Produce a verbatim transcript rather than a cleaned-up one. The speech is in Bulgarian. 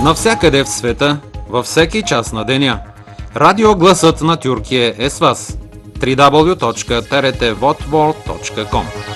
Навсякъде в света, във всеки час на деня. Радио Гласът на Тюркия е с вас. дабъл ю дабъл ю дабъл ю точка т р т вотворд точка ком